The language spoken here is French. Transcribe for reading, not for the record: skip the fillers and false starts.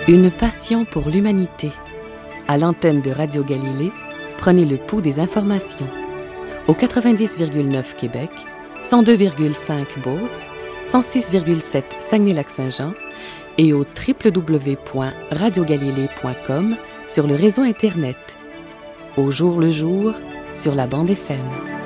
Une passion pour l'humanité. À l'antenne de Radio Galilée, prenez le pouls des informations. Au 90,9 Québec, 102,5 Beauce, 106,7 Saguenay-Lac-Saint-Jean et au www.radiogalilée.com sur le réseau Internet. Au jour le jour, sur la bande FM.